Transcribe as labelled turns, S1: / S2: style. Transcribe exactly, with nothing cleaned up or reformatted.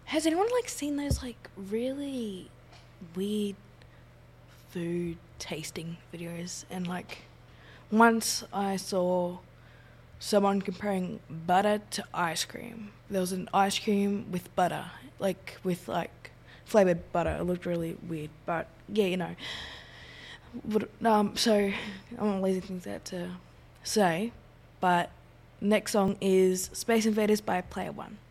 S1: Has anyone like seen those like really weird food tasting videos? And like once I saw someone comparing butter to ice cream. There was an ice cream with butter, like with like flavored butter. It looked really weird, but yeah, you know. Would- Um, so I'm lazy things out to say, but next song is Space Invaders by Player One.